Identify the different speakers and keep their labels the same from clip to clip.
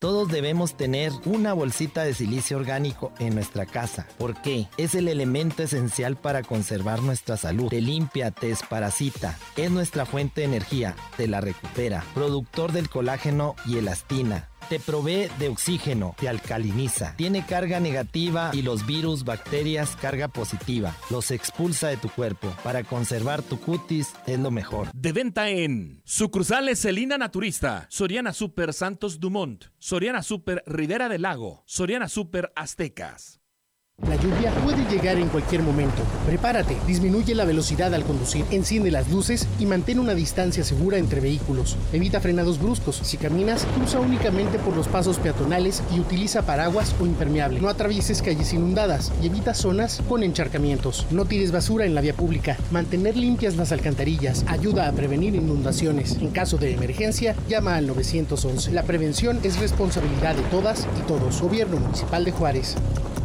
Speaker 1: Todos debemos tener una bolsita de silicio orgánico en nuestra casa. ¿Por qué? Es el elemento esencial para conservar nuestra salud. Te limpia, te desparasita. Es nuestra fuente de energía. Te la recupera. Productor del colágeno y elastina. Te provee de oxígeno, te alcaliniza, tiene carga negativa y los virus, bacterias, carga positiva. Los expulsa de tu cuerpo. Para conservar tu cutis es lo mejor.
Speaker 2: De venta en sucursales Celina Naturista, Soriana Super Santos Dumont, Soriana Super Rivera del Lago, Soriana Super Aztecas.
Speaker 3: La lluvia puede llegar en cualquier momento. Prepárate, disminuye la velocidad al conducir, enciende las luces y mantén una distancia segura entre vehículos. Evita frenados bruscos. Si caminas, cruza únicamente por los pasos peatonales y utiliza paraguas o impermeable. No atravieses calles inundadas y evita zonas con encharcamientos. No tires basura en la vía pública. Mantener limpias las alcantarillas ayuda a prevenir inundaciones. En caso de emergencia, llama al 911. La prevención es responsabilidad de todas y todos. Gobierno Municipal de Juárez.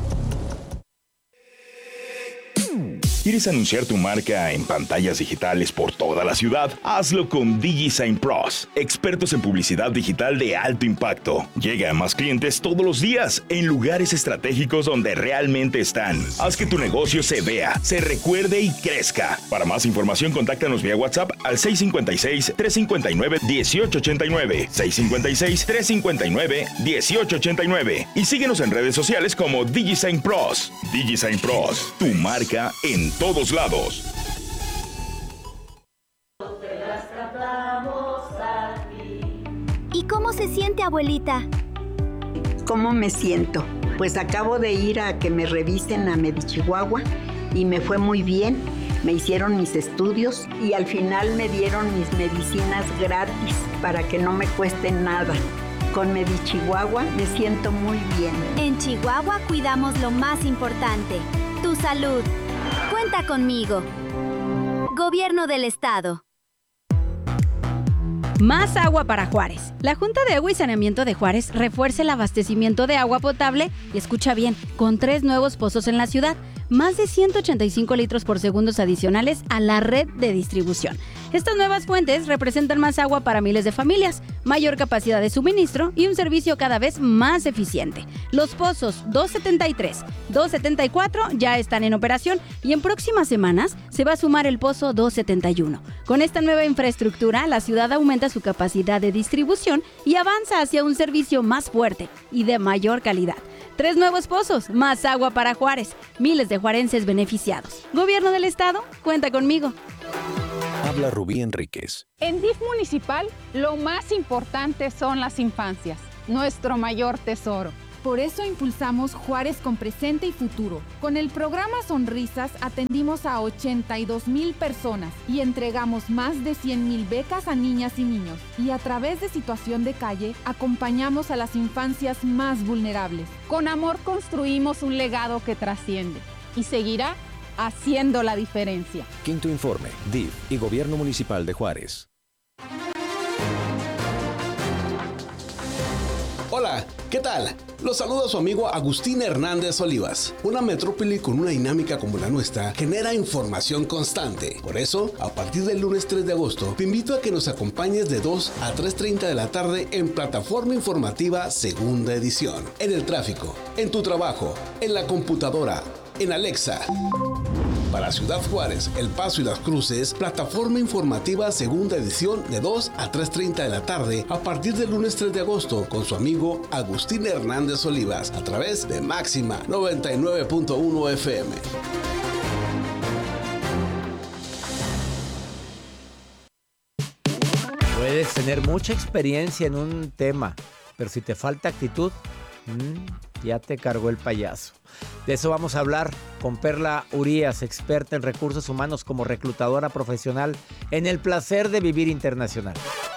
Speaker 4: ¿Quieres anunciar tu marca en pantallas digitales por toda la ciudad? Hazlo con DigiSign Pros, expertos en publicidad digital de alto impacto. Llega a más clientes todos los días en lugares estratégicos donde realmente están. Haz que tu negocio se vea, se recuerde y crezca. Para más información, contáctanos vía WhatsApp al 656-359-1889, 656-359-1889 y síguenos en redes sociales como DigiSign Pros. DigiSign Pros, tu marca en todos lados.
Speaker 5: ¿Y cómo se siente, abuelita?
Speaker 6: ¿Cómo me siento? Pues acabo de ir a que me revisen a Medichihuahua y me fue muy bien. Me hicieron mis estudios y al final me dieron mis medicinas gratis para que no me cueste nada. Con Medichihuahua me siento muy bien.
Speaker 5: En Chihuahua cuidamos lo más importante, tu salud. Cuenta conmigo. Gobierno del Estado.
Speaker 7: Más agua para Juárez. La Junta de Agua y Saneamiento de Juárez refuerza el abastecimiento de agua potable, y escucha bien, con 3 nuevos pozos en la ciudad, más de 185 litros por segundo adicionales a la red de distribución. Estas nuevas fuentes representan más agua para miles de familias, mayor capacidad de suministro y un servicio cada vez más eficiente. Los pozos 273, 274 ya están en operación y en próximas semanas se va a sumar el pozo 271. Con esta nueva infraestructura, la ciudad aumenta su capacidad de distribución y avanza hacia un servicio más fuerte y de mayor calidad. 3 nuevos pozos, más agua para Juárez, miles de juarenses beneficiados. Gobierno del Estado, cuenta conmigo.
Speaker 8: Habla Rubí Enríquez.
Speaker 9: En DIF municipal, lo más importante son las infancias, nuestro mayor tesoro. Por eso impulsamos Juárez con presente y futuro. Con el programa Sonrisas atendimos a 82,000 personas y entregamos más de 100,000 becas a niñas y niños. Y a través de Situación de Calle, acompañamos a las infancias más vulnerables. Con amor construimos un legado que trasciende y seguirá haciendo la diferencia.
Speaker 8: Quinto informe, DIF y Gobierno Municipal de Juárez.
Speaker 10: Hola, ¿qué tal? Los saluda su amigo Agustín Hernández Olivas. Una metrópoli con una dinámica como la nuestra genera información constante. Por eso, a partir del lunes 3 de agosto, te invito a que nos acompañes de 2 a 3:30 de la tarde en Plataforma Informativa Segunda Edición. En el tráfico, en tu trabajo, en la computadora, en Alexa. Para Ciudad Juárez, El Paso y Las Cruces, Plataforma Informativa Segunda Edición de 2 a 3:30 de la tarde a partir del lunes 3 de agosto con su amigo Agustín Hernández Olivas a través de Máxima 99.1 FM.
Speaker 11: Puedes tener mucha experiencia en un tema, pero si te falta actitud, ya te cargó el payaso. De eso vamos a hablar con Perla Urías, experta en recursos humanos como reclutadora profesional en El Placer de Vivir Internacional.